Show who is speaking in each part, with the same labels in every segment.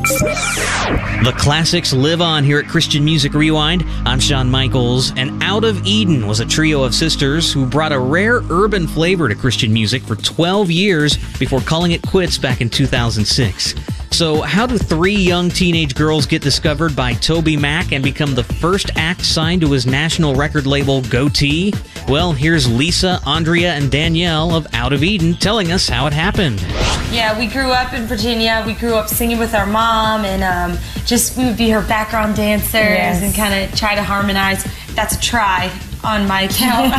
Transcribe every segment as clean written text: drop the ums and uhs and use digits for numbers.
Speaker 1: The classics live on here at Christian Music Rewind. I'm Shawn Michaels, and Out of Eden was a trio of sisters who brought a rare urban flavor to Christian music for 12 years before calling it quits back in 2006. So how do three young teenage girls get discovered by Toby Mac and become the first act signed to his national record label, Gotee? Well, here's Lisa, Andrea, and Danielle of Out of Eden telling us how it happened.
Speaker 2: Yeah, we grew up in Virginia. We grew up singing with our mom, and we would be her background dancers and kind of try to harmonize. That's a try on my account.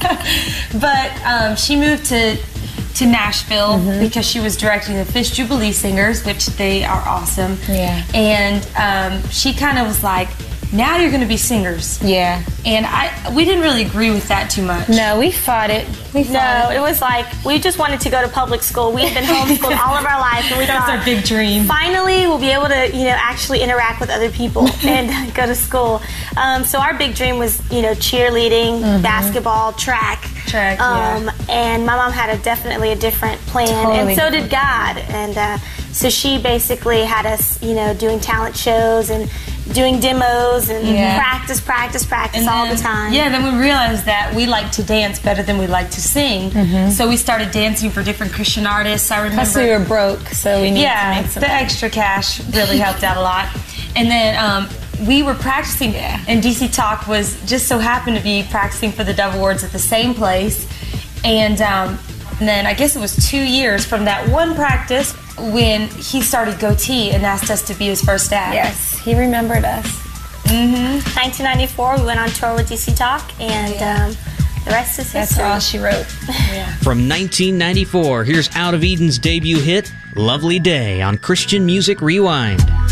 Speaker 2: But she moved to Nashville because she was directing the Fish Jubilee Singers, which they are awesome.
Speaker 3: Yeah.
Speaker 2: And she kind of was like, now you're going to be singers.
Speaker 3: Yeah.
Speaker 2: And we didn't really agree with that too much.
Speaker 3: No, we fought it.
Speaker 4: It was like, we just wanted to go to public school. We had been homeschooled all of our life, and we
Speaker 2: That's
Speaker 4: thought,
Speaker 2: our big dream.
Speaker 4: finally, we'll be able to, actually interact with other people and go to school. So our big dream was, cheerleading, basketball, track. And my mom had definitely a different plan, and so did God. And so she basically had us, doing talent shows and doing demos and practice all the time.
Speaker 2: Yeah, then we realized that we like to dance better than we like to sing. So we started dancing for different Christian artists. I remember.
Speaker 3: Plus we were broke, so we needed to make some.
Speaker 2: The extra cash really helped out a lot. And then we were practicing, and DC Talk was just so happened to be practicing for the Dove Awards at the same place. And then I guess it was 2 years from that one practice when he started Gotee and asked us to be his first act.
Speaker 3: Yes, he remembered us.
Speaker 4: 1994, we went on tour with DC Talk, and the rest is history.
Speaker 3: That's all she wrote.
Speaker 1: From 1994, here's Out of Eden's debut hit, Lovely Day, on Christian Music Rewind.